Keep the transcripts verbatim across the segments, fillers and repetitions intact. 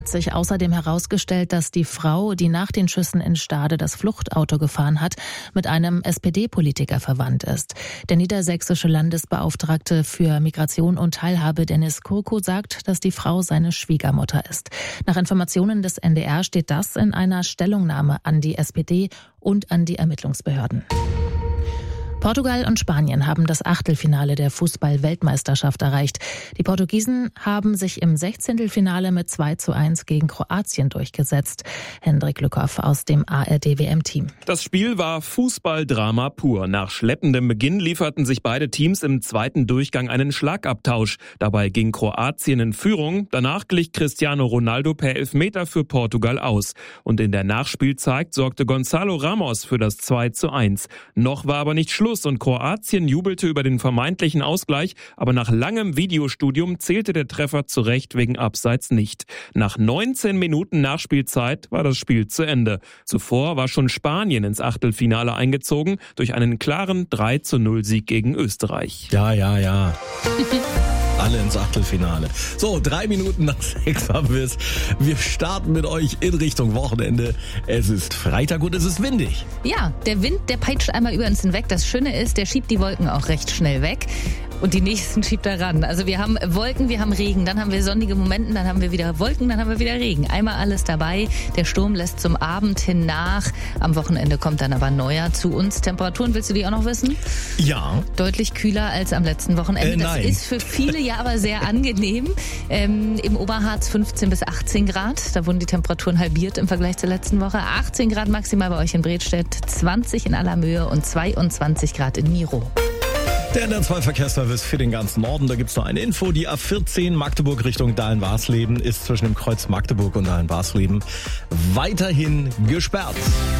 Hat sich außerdem herausgestellt, dass die Frau, die nach den Schüssen in Stade das Fluchtauto gefahren hat, mit einem S P D-Politiker verwandt ist. Der niedersächsische Landesbeauftragte für Migration und Teilhabe Dennis Kurko sagt, dass die Frau seine Schwiegermutter ist. Nach Informationen des N D R steht das in einer Stellungnahme an die S P D und an die Ermittlungsbehörden. Portugal und Spanien haben das Achtelfinale der Fußball-Weltmeisterschaft erreicht. Die Portugiesen haben sich im Sechzehntelfinale mit zwei zu eins gegen Kroatien durchgesetzt. Hendrik Lückhoff aus dem A R D W M-Team. Das Spiel war Fußballdrama pur. Nach schleppendem Beginn lieferten sich beide Teams im zweiten Durchgang einen Schlagabtausch. Dabei ging Kroatien in Führung. Danach glich Cristiano Ronaldo per Elfmeter für Portugal aus. Und in der Nachspielzeit sorgte Gonzalo Ramos für das zwei zu eins. Noch war aber nicht Schluss. Und Kroatien jubelte über den vermeintlichen Ausgleich, aber nach langem Videostudium zählte der Treffer zu Recht wegen Abseits nicht. Nach neunzehn Minuten Nachspielzeit war das Spiel zu Ende. Zuvor war schon Spanien ins Achtelfinale eingezogen durch einen klaren drei zu null Sieg gegen Österreich. Ja, ja, ja. Alle ins Achtelfinale. So, drei Minuten nach sechs haben wir es. Wir starten mit euch in Richtung Wochenende. Es ist Freitag und es ist windig. Ja, der Wind, der peitscht einmal über uns hinweg. Das Schöne ist, der schiebt die Wolken auch recht schnell weg. Und die nächsten schiebt er ran. Also wir haben Wolken, wir haben Regen, dann haben wir sonnige Momente, dann haben wir wieder Wolken, dann haben wir wieder Regen. Einmal alles dabei. Der Sturm lässt zum Abend hin nach. Am Wochenende kommt dann aber neuer zu uns. Temperaturen, willst du die auch noch wissen? Ja. Deutlich kühler als am letzten Wochenende. Äh, nein. Das ist für viele ja aber sehr angenehm. Ähm, Im Oberharz fünfzehn bis achtzehn Grad. Da wurden die Temperaturen halbiert im Vergleich zur letzten Woche. achtzehn Grad maximal bei euch in Bredstedt, zwanzig in Allermöhe und zweiundzwanzig Grad in Miro. Der N R zwei Verkehrsservice für den ganzen Norden. Da gibt's noch eine Info. Die A vierzehn Magdeburg Richtung Dahlen-Warsleben ist zwischen dem Kreuz Magdeburg und Dahlen-Warsleben weiterhin gesperrt.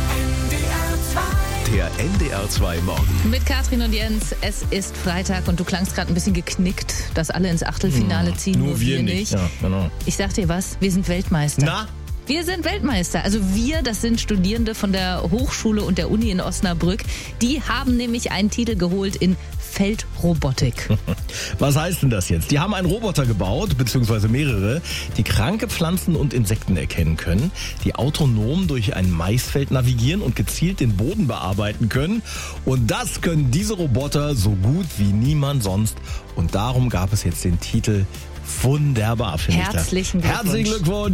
Der N D R zwei Morgen. Mit Katrin und Jens, es ist Freitag und du klangst gerade ein bisschen geknickt, dass alle ins Achtelfinale ziehen, Nur nur wir wir nicht. nicht. Ja, genau. Ich sag dir was, wir sind Weltmeister. Na? Wir sind Weltmeister. Also wir, das sind Studierende von der Hochschule und der Uni in Osnabrück. Die haben nämlich einen Titel geholt in Feldrobotik. Was heißt denn das jetzt? Die haben einen Roboter gebaut, beziehungsweise mehrere, die kranke Pflanzen und Insekten erkennen können, die autonom durch ein Maisfeld navigieren und gezielt den Boden bearbeiten können. Und das können diese Roboter so gut wie niemand sonst. Und darum gab es jetzt den Titel Wunderbar, finde ich das. Herzlichen Glückwunsch. Herzlichen Glückwunsch.